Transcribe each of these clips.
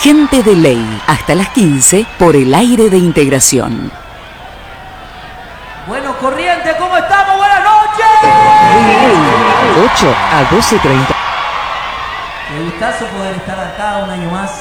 Gente de Ley, hasta las 15 por el aire de Integración. Bueno, Corrientes, ¿cómo estamos? ¡Buenas noches! 8 a 12:30. Qué gustazo poder estar acá un año más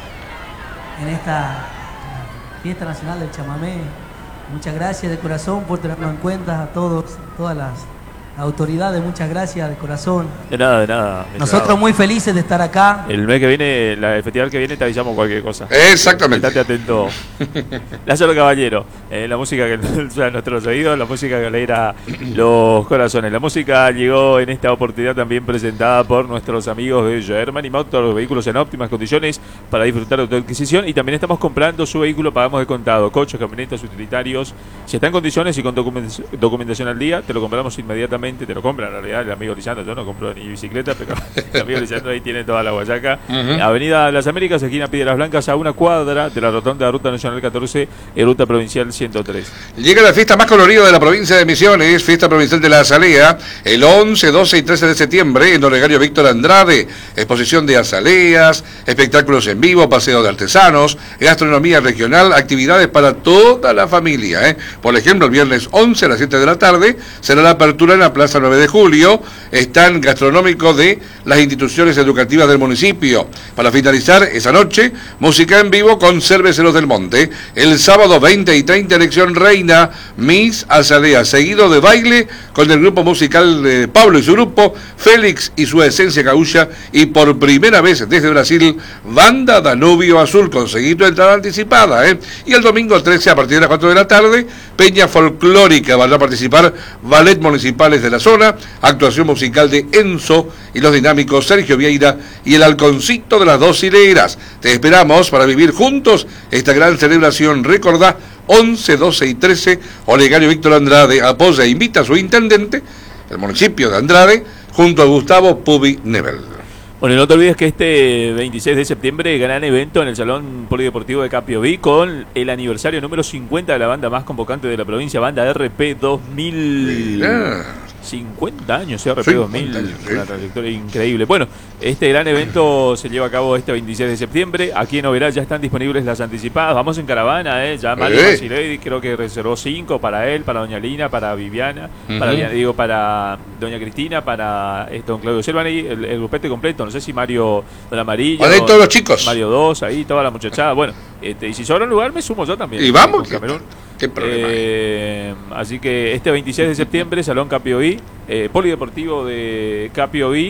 en esta fiesta nacional del chamamé. Muchas gracias de corazón por tenernos en cuenta a todos, todas las autoridades, muchas gracias de corazón. De nada. Nosotros muy felices de estar acá. El mes que viene, el festival que viene, te avisamos cualquier cosa. Exactamente. Estate atento. Lázaro Caballero, la música que suena a nuestros oídos, la música que alegra los corazones. La música llegó en esta oportunidad también presentada por nuestros amigos de Germany Motors, vehículos en óptimas condiciones para disfrutar de tu adquisición. Y también estamos comprando su vehículo, pagamos de contado, coches, camionetas, utilitarios. Si está en condiciones y con documentación al día, te lo compramos inmediatamente. Te lo compra en realidad el amigo Lisandro. Yo no compro ni bicicleta, pero el amigo Lisandro ahí tiene toda la guayaca. Avenida Las Américas, esquina Piedras Blancas, a una cuadra de la rotonda de Ruta Nacional 14 y Ruta Provincial 103. Llega la fiesta más colorida de la provincia de Misiones, fiesta provincial de la azalea, el 11, 12 y 13 de septiembre en Olegario Víctor Andrade. Exposición de azaleas, espectáculos en vivo, paseo de artesanos, gastronomía regional, actividades para toda la familia. Por ejemplo, el viernes 11 a las 7 de la tarde será la apertura en la Plaza 9 de Julio, stand gastronómico de las instituciones educativas del municipio. Para finalizar esa noche, música en vivo con Cerveceros del Monte. El sábado 20 y 30, elección reina, Miss Azalea, seguido de baile con el grupo musical de Pablo y su grupo, Félix y su esencia gaucha, y por primera vez desde Brasil, Banda Danubio Azul, conseguido entrada anticipada. Y el domingo 13, a partir de las 4 de la tarde, Peña Folclórica, van a participar ballet municipales de la zona, actuación musical de Enzo y los dinámicos Sergio Vieira y el Halconcito de las Dos Hileras. Te esperamos para vivir juntos esta gran celebración. Recordá, 11, 12 y 13, Olegario Víctor Andrade apoya e invita a su intendente, el municipio de Andrade, junto a Gustavo Pubi Nebel. Bueno, no te olvides que este 26 de septiembre, gran evento en el Salón Polideportivo de Capiobí con el aniversario número 50 de la banda más convocante de la provincia, Banda RP 2000. Mirá. 50 años, RP 2000, años, una trayectoria increíble. Bueno, este gran evento se lleva a cabo este 26 de septiembre. Aquí en Oberá ya están disponibles las anticipadas. Vamos en caravana, ya Mario Marcilei creo que reservó 5 para él, para doña Lina, para Viviana, para doña Cristina, para don Claudio Selvani, el grupete completo. No sé si Mario, don Amarillo, para todos los chicos, Mario 2, ahí toda la muchachada. Bueno, y si sobra un lugar me sumo yo también. Y vamos, ¿qué problema así que este 26 de septiembre, Salón Capiobí, Polideportivo de Capiobí,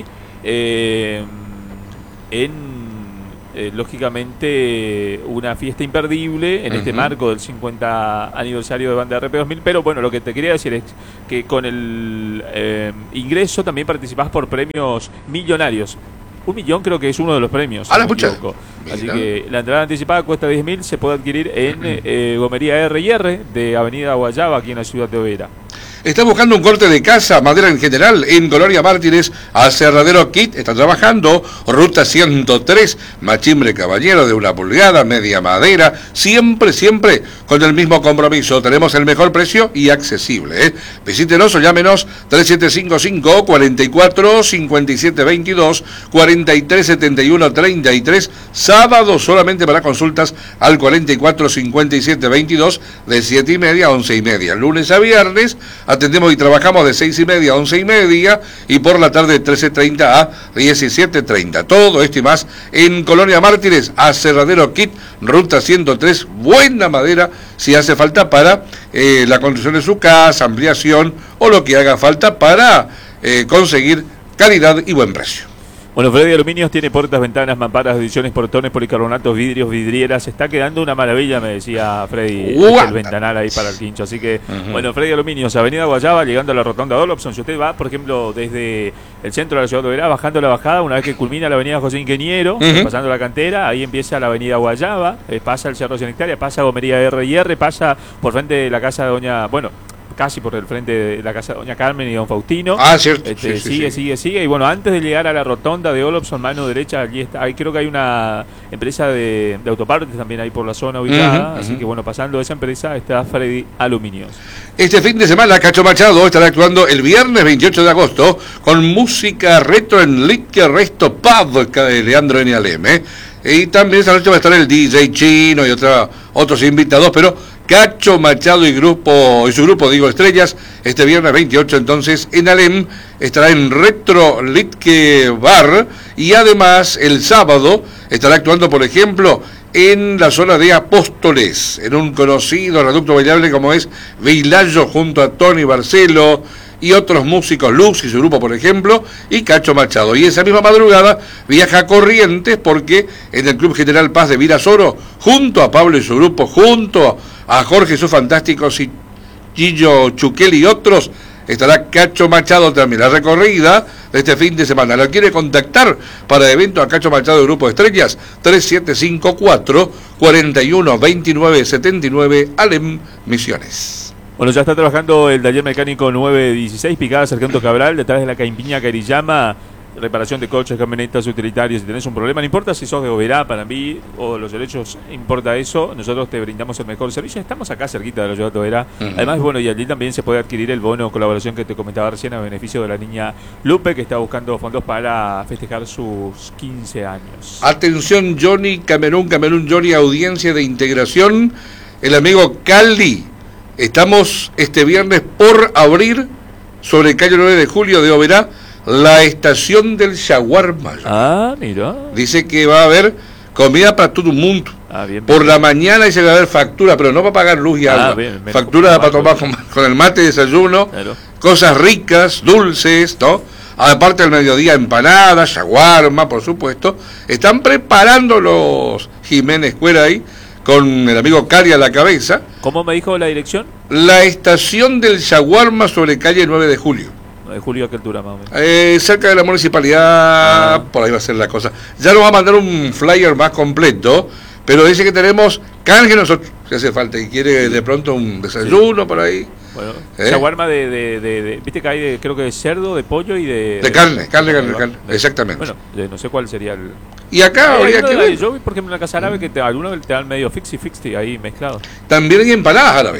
lógicamente una fiesta imperdible en este marco del 50 aniversario de Banda RP 2000. Pero bueno, lo que te quería decir es que con el ingreso también participás por premios millonarios. 1 millón creo que es uno de los premios. A la pucha. Así que la entrada anticipada cuesta 10.000, se puede adquirir en Gomería R&R de Avenida Guayaba, aquí en la ciudad de Oberá. Está buscando un corte de casa, madera en general, en Colonia Mártires, Aserradero Kit, está trabajando, Ruta 103, machimbre caballero de 1 pulgada, media madera, siempre con el mismo compromiso. Tenemos el mejor precio y accesible. Visítenos o llámenos 3755-445722, 437133, sábado solamente para consultas al 445722, de 7:30 a 11:30, lunes a viernes. Atendemos y trabajamos de 6:30 a 11:30 y por la tarde de 13:30 a 17:30. Todo esto y más en Colonia Mártires, Aserradero Kit, Ruta 103, buena madera si hace falta para la construcción de su casa, ampliación o lo que haga falta para conseguir calidad y buen precio. Bueno, Freddy Aluminios tiene puertas, ventanas, mamparas, ediciones, portones, policarbonatos, vidrios, vidrieras. Está quedando una maravilla, me decía Freddy, el ventanal ahí para el quincho. Así que, bueno, Freddy Aluminios, Avenida Guayaba, llegando a la rotonda Dolopson. Si usted va, por ejemplo, desde el centro de la ciudad de Oberá, bajando la bajada, una vez que culmina la avenida José Ingeniero, pasando la cantera, ahí empieza la avenida Guayaba, pasa el Cerro Sanitaria, pasa Gomería R&R, pasa por frente de la casa de doña... Bueno, casi por el frente de la casa de Doña Carmen y Don Faustino. Ah, cierto. Sigue. Y bueno, antes de llegar a la rotonda de Olofsson, mano derecha, allí está. Ahí creo que hay una empresa de autopartes también ahí por la zona ubicada. Así que bueno, pasando de esa empresa está Freddy Aluminios. Este fin de semana, Cacho Machado estará actuando el viernes 28 de agosto con música retro en Lique Resto Pub de Leandro N. Alem. Y también esta noche va a estar el DJ Chino y otros invitados, pero Cacho Machado y su grupo Estrellas, este viernes 28 entonces en Alem, estará en Retro Lique Bar, y además el sábado estará actuando, por ejemplo, en la zona de Apóstoles, en un conocido reducto bailable como es Vilayo, junto a Tony Barcelo y otros músicos, Lux y su grupo, por ejemplo, y Cacho Machado. Y esa misma madrugada viaja a Corrientes, porque en el Club General Paz de Virasoro, junto a Pablo y su grupo, junto a Jorge, sus fantásticos, y Gillo Chuquel y otros, estará Cacho Machado también. La recorrida de este fin de semana. ¿La quiere contactar para evento a Cacho Machado, Grupo Estrellas? 3754-412979, Alem, Misiones. Bueno, ya está trabajando el taller mecánico 916, Picada Sargento Cabral, detrás de la Caimpiña Carillama. Reparación de coches, camionetas, utilitarios. Si tenés un problema, no importa si sos de Oberá, Panambí o Los Derechos, importa eso. Nosotros te brindamos el mejor servicio. Estamos acá cerquita de Los Derechos de Oberá. Además, bueno, y allí también se puede adquirir el bono colaboración que te comentaba recién a beneficio de la niña Lupe, que está buscando fondos para festejar sus 15 años. Atención, Johnny, Camerún, Johnny, audiencia de integración. El amigo Caldi. Estamos este viernes por abrir sobre calle 9 de julio de Oberá la estación del shawarma. Ah, mira. Dice que va a haber comida para todo el mundo. Bien. Por la mañana dice que va a haber factura, pero no para pagar luz y agua. Factura para tomar con el mate y desayuno. Claro. Cosas ricas, dulces, ¿no? Aparte del mediodía, empanadas, shawarma, por supuesto. Están preparando los Jiménez Cuera ahí, con el amigo Cari a la cabeza. ¿Cómo me dijo la dirección? La estación del shawarma sobre calle 9 de julio. De julio, ¿a qué altura más o menos? Cerca de la municipalidad, por ahí va a ser la cosa. Ya nos va a mandar un flyer más completo, pero dice que tenemos canje nosotros, si hace falta, y quiere de pronto un desayuno por ahí. Bueno, shawarma viste que hay creo que de cerdo, de pollo y de carne, exactamente. Bueno, no sé cuál sería el... Y acá habría que ver. Yo vi, por ejemplo, en la casa árabe que algunos te dan medio fixi ahí mezclado. También hay empanadas árabes.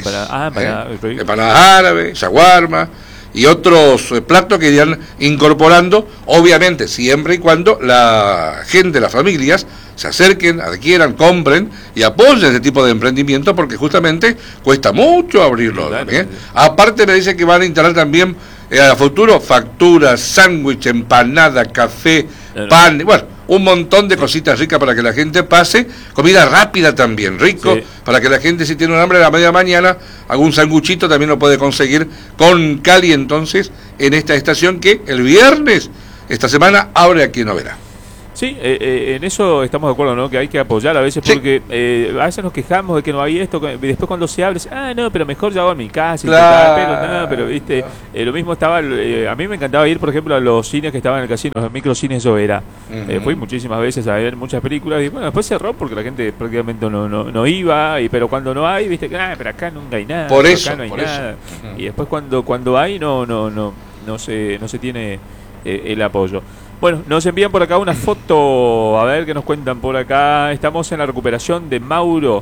Empanadas árabes, shawarma y otros platos que irán incorporando, obviamente, siempre y cuando la gente, las familias, se acerquen, adquieran, compren y apoyen ese tipo de emprendimiento, porque justamente cuesta mucho abrirlo. Claro, ¿bien? Aparte me dice que van a instalar también a futuro facturas, sándwich, empanada, café, pan, bueno, un montón de cositas ricas para que la gente pase, comida rápida también, rico, para que la gente, si tiene un hambre a la media mañana, algún sanguchito también lo puede conseguir con Cali, entonces, en esta estación que el viernes, esta semana, abre aquí en Oberá. Sí, en eso estamos de acuerdo, ¿no? Que hay que apoyar a veces, porque a veces nos quejamos de que no hay esto, y después cuando se abre, no, pero mejor yo hago en mi casa, pero viste, lo mismo estaba, a mí me encantaba ir, por ejemplo, a los cines que estaban en el casino, los microcines Oberá. Fui muchísimas veces a ver muchas películas, y bueno, después cerró porque la gente prácticamente no iba, pero cuando no hay, viste, pero acá nunca hay nada, por eso, acá no hay nada. Y después cuando hay, no se tiene el apoyo. Bueno, nos envían por acá una foto, a ver qué nos cuentan por acá. Estamos en la recuperación de Mauro.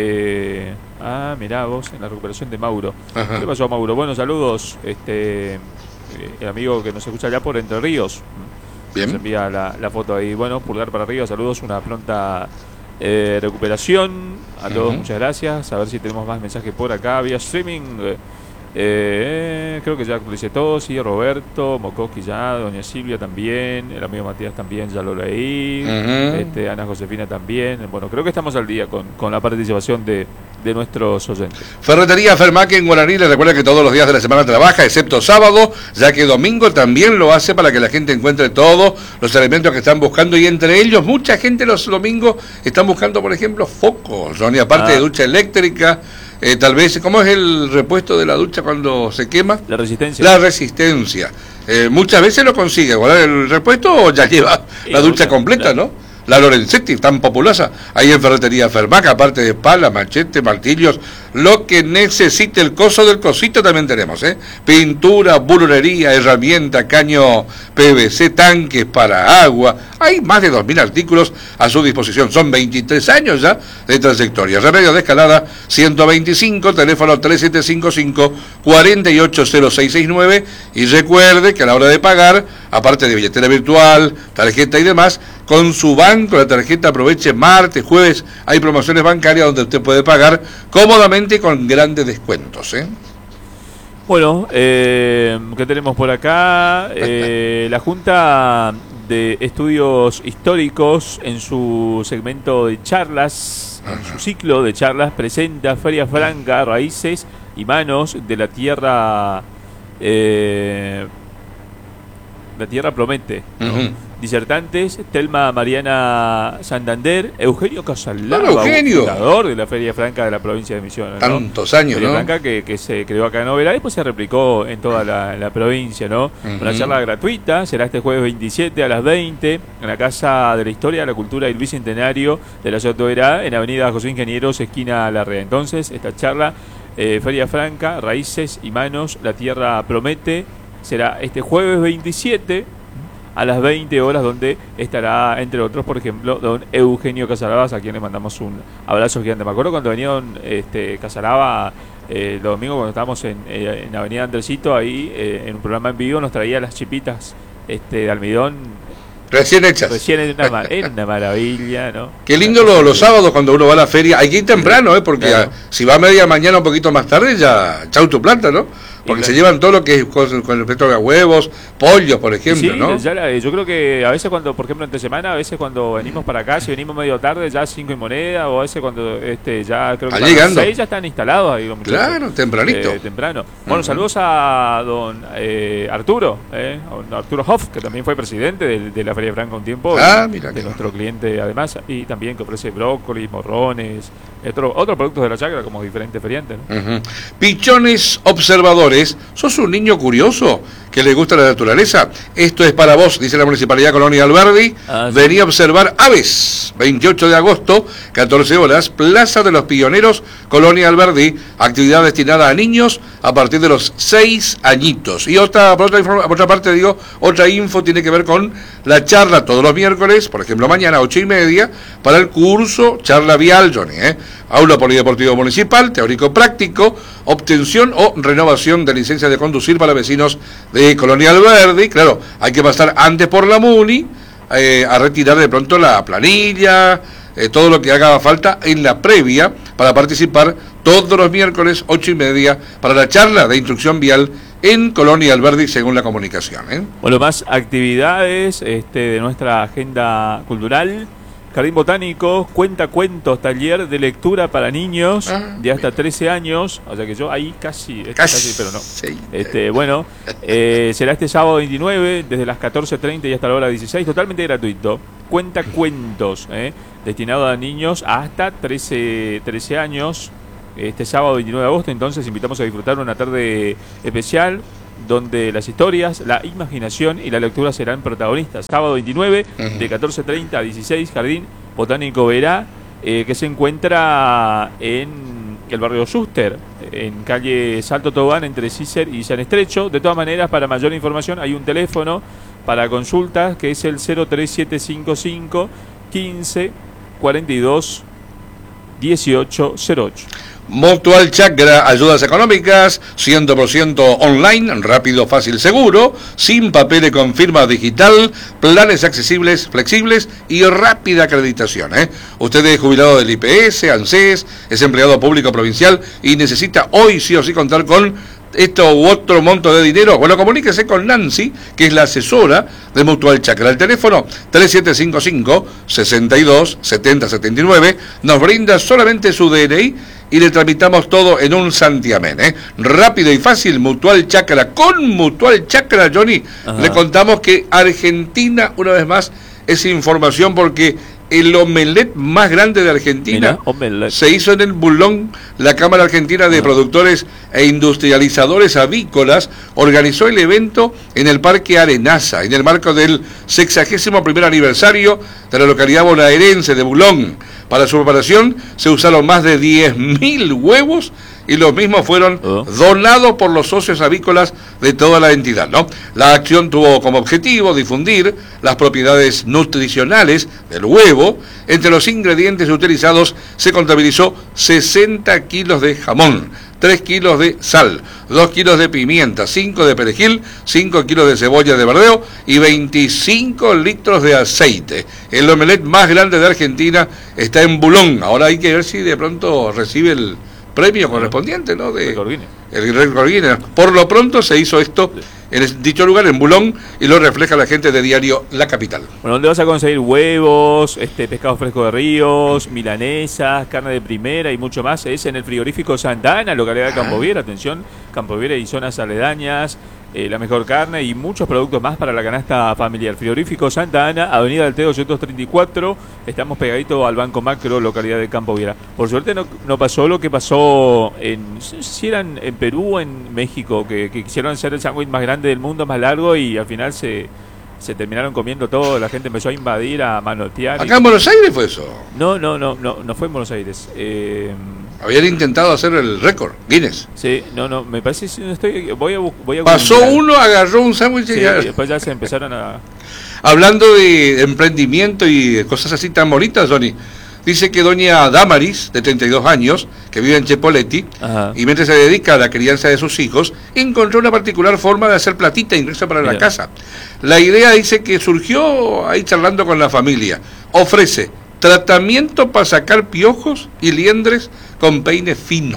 Mirá vos, en la recuperación de Mauro. Ajá. ¿Qué pasó, Mauro? Bueno, saludos. El amigo que nos escucha allá por Entre Ríos. Bien. Nos envía la foto ahí. Bueno, pulgar para arriba, saludos, una pronta recuperación. A todos, muchas gracias. A ver si tenemos más mensajes por acá vía streaming. Creo que ya actualicé todo, sí, Roberto, Mokoski ya, doña Silvia también, el amigo Matías también, ya lo leí, Ana Josefina también. Bueno, creo que estamos al día con la participación de nuestros oyentes. Ferretería Fermaque en Guaraní les recuerda que todos los días de la semana trabaja, excepto sábado, ya que domingo también lo hace para que la gente encuentre todos los elementos que están buscando, y entre ellos mucha gente los domingos están buscando, por ejemplo, focos, Johnny, aparte de ducha eléctrica. Tal vez, ¿cómo es el repuesto de la ducha cuando se quema? La resistencia. La resistencia. Muchas veces lo consigue, guardar el repuesto o ya lleva la ducha completa, claro. ¿No? La Lorenzetti, tan populosa, ahí en Ferretería Fermaca, aparte de pala, machete, martillos, lo que necesite el coso del cosito también tenemos, pintura, bulurería, herramienta, caño PVC, tanques para agua. Hay más de 2000 artículos a su disposición. Son 23 años ya de trayectoria. Remedio de Escalada 125, teléfono 3755-480669. Y recuerde que a la hora de pagar, aparte de billetera virtual, tarjeta y demás, con su banco, la tarjeta aproveche martes, jueves, hay promociones bancarias donde usted puede pagar cómodamente con grandes descuentos. Bueno, ¿qué tenemos por acá? La Junta de Estudios Históricos, en su segmento de charlas, en su ciclo de charlas, presenta Feria Franca, Raíces y Manos de la Tierra. La Tierra Promete, ¿no? Disertantes: Telma Mariana Santander, Eugenio Casalava, fundador de la Feria Franca de la provincia de Misiones, ¿no? Tantos años, Feria ¿no? Franca que se creó acá en Oberá y después se replicó en toda la provincia, ¿no? Una charla gratuita, será este jueves 27 a las 20 en la Casa de la Historia, la Cultura y el Bicentenario de la ciudad de Oberá, en Avenida José Ingenieros, esquina Larrea. Entonces, esta charla, Feria Franca, Raíces y Manos, la Tierra Promete, será este jueves 27 a las 20 horas, donde estará, entre otros, por ejemplo, don Eugenio Casalava, a quien le mandamos un abrazo gigante. Me acuerdo cuando venía don Casalava los domingos, cuando estábamos en Avenida Andresito, ahí en un programa en vivo, nos traía las chipitas de almidón recién hechas. Recién es una maravilla, ¿no? Qué lindo los sábados cuando uno va a la feria. Hay que ir temprano, porque claro, si va a media mañana un poquito más tarde, ya chau tu planta, ¿no? Porque se llevan todo lo que es con respecto a huevos, pollos, por ejemplo, sí, ¿no? Yo creo que a veces cuando, por ejemplo, entre semana, a veces cuando venimos para acá, si venimos medio tarde, ya 5 y moneda, o a veces cuando ya creo que a las 6 ya están instalados ahí los muchachos. Claro, tempranito. Temprano. Bueno, saludos a don Arturo, a Arturo Hoff, que también fue presidente de la Feria Franca un tiempo, mira de nuestro cliente además, y también que ofrece brócoli, morrones, otros productos de la chacra como diferentes feriantes, ¿no? Pichones observadores. ¿Sos un niño curioso que le gusta la naturaleza? Esto es para vos, dice la Municipalidad Colonia Alberdi. Sí. Vení a observar aves. 28 de agosto, 14 horas, Plaza de los Pioneros, Colonia Alberdi. Actividad destinada a niños a partir de los 6 añitos. Y por otra parte, otra info tiene que ver con la charla todos los miércoles, por ejemplo mañana 8:30, para el curso Charla Vial, Johnny, Aula Polideportivo Municipal, teórico práctico, obtención o renovación de licencia de conducir para vecinos de Colonia Alberdi. Claro, hay que pasar antes por la MUNI a retirar de pronto la planilla, todo lo que haga falta en la previa para participar todos los miércoles 8:30 para la charla de instrucción vial en Colonia Alberdi, según la comunicación. Bueno, más actividades de nuestra agenda cultural. Jardín Botánico, cuentacuentos, taller de lectura para niños de hasta 13 años, o sea que yo ahí casi pero no. Sí. Será este sábado 29, desde las 14:30 y hasta la hora 16, totalmente gratuito. Cuentacuentos, destinado a niños hasta 13 años, este sábado 29 de agosto, entonces invitamos a disfrutar una tarde especial, donde las historias, la imaginación y la lectura serán protagonistas. Sábado 29, de 14:30 a 16, Jardín Botánico Oberá, que se encuentra en el barrio Schuster, en calle Salto Tobán, entre Cícer y San Estrecho. De todas maneras, para mayor información, hay un teléfono para consultas, que es el 03755 15 42 1808. Mutual Chakra, ayudas económicas, 100% online, rápido, fácil, seguro, sin papeles, con firma digital, planes accesibles, flexibles y rápida acreditación. Usted es jubilado del IPS, ANSES, es empleado público provincial y necesita hoy sí o sí contar con esto u otro monto de dinero. Bueno, comuníquese con Nancy, que es la asesora de Mutual Chakra. El teléfono 3755 62 70 79. Nos brinda solamente su DNI y le tramitamos todo en un santiamén, rápido y fácil. Mutual Chakra. Con Mutual Chakra, Johnny, le contamos que Argentina, una vez más, es información, porque el omelette más grande de Argentina se hizo en el Bulón. La Cámara Argentina de Productores e Industrializadores Avícolas organizó el evento en el Parque Arenaza, en el marco del 61º aniversario de la localidad bonaerense de Bulón. Para su preparación se usaron más de 10.000 huevos y los mismos fueron donados por los socios avícolas de toda la entidad, ¿no? La acción tuvo como objetivo difundir las propiedades nutricionales del huevo. Entre los ingredientes utilizados se contabilizó 60 kilos de jamón, 3 kilos de sal, 2 kilos de pimienta, 5 de perejil, 5 kilos de cebolla de verdeo y 25 litros de aceite. El omelette más grande de Argentina está en Bulón. Ahora hay que ver si de pronto recibe el premio correspondiente, ¿no? De el récord Guinness. Por lo pronto se hizo esto en dicho lugar, en Bulón, y lo refleja la gente de diario La Capital. Bueno, ¿dónde vas a conseguir huevos, pescado fresco de ríos, milanesas, carne de primera y mucho más? Es en el frigorífico Santa Ana, localidad de Campo Viera. Atención, Campo Viera y zonas aledañas. La mejor carne y muchos productos más para la canasta familiar. Frigorífico Santa Ana, Avenida del T 234. Estamos pegaditos al Banco Macro, localidad de Campo Viera. Por suerte no pasó lo que pasó si eran en Perú o en México, que quisieron hacer el sándwich más grande del mundo, más largo, y al final se terminaron comiendo todo. La gente empezó a invadir, a manotear. ¿Acá en Buenos Aires fue eso? No fue en Buenos Aires. Habían intentado hacer el récord Guinness. Sí, me parece que voy a pasó googlear. Uno, agarró un sándwich y después ya se empezaron a... Hablando de emprendimiento y de cosas así tan bonitas, Johnny, dice que doña Damaris, de 32 años, que vive en Chepoleti, y mientras se dedica a la crianza de sus hijos, encontró una particular forma de hacer platita ingreso para la casa. La idea, dice, que surgió ahí charlando con la familia. Ofrece tratamiento para sacar piojos y liendres con peine fino.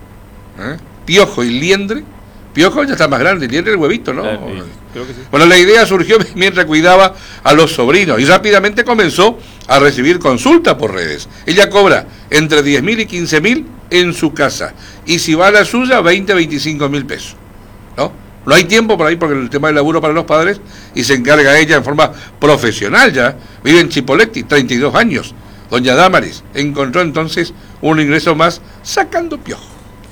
Piojo y liendre. Piojo ya está más grande, liendre el huevito, ¿no? Creo que sí. Bueno, la idea surgió mientras cuidaba a los sobrinos y rápidamente comenzó a recibir consultas por redes. Ella cobra entre 10.000 y 15.000 en su casa, y si va a la suya, 20, 25.000 pesos, ¿no? No hay tiempo por ahí porque el tema del laburo para los padres, y se encarga ella en forma profesional ya. Vive en Chipoleti, 32 años. Doña Damaris encontró entonces un ingreso más sacando piojo.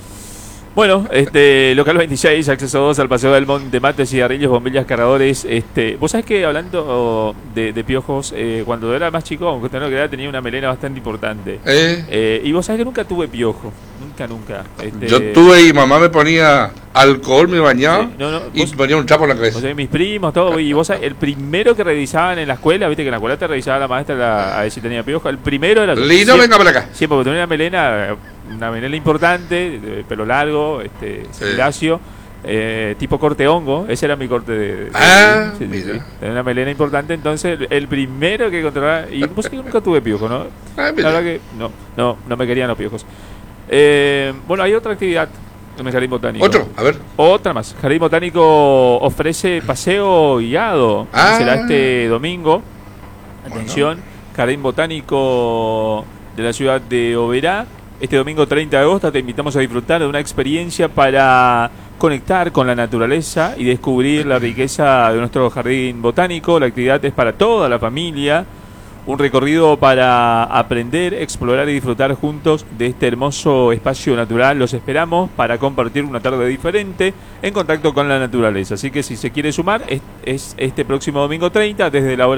Bueno, local 26, acceso 2 al Paseo del Monte, mates, cigarrillos, bombillas, cargadores. Vos sabés que hablando de piojos, cuando era más chico, aunque tengo que edad, tenía una melena bastante importante. Y vos sabés que nunca tuve piojo. Nunca. Yo tuve, y mamá me ponía alcohol, me bañaba, y ponía un trapo en la cabeza. O sea, mis primos, todo. Y vos sabés, el primero que revisaban en la escuela, viste que en la escuela te revisaba la maestra a ver si tenía piojo. El primero era... Lino, venga para acá. Sí, porque tenía una melena importante, de pelo largo, lacio, tipo corte hongo. Ese era mi corte sí. Tenía una melena importante, entonces el primero que controlaba. Y vos que nunca tuve piojo, ¿no? La verdad que no me querían los piojos. Bueno, hay otra actividad en el Jardín Botánico. Otra más. Jardín Botánico ofrece paseo guiado. Será este domingo. Atención, Jardín Botánico de la ciudad de Oberá. Este domingo 30 de agosto te invitamos a disfrutar de una experiencia para conectar con la naturaleza y descubrir la riqueza de nuestro jardín botánico. La actividad es para toda la familia, un recorrido para aprender, explorar y disfrutar juntos de este hermoso espacio natural. Los esperamos para compartir una tarde diferente en contacto con la naturaleza. Así que si se quiere sumar, es este próximo domingo 30 desde la hora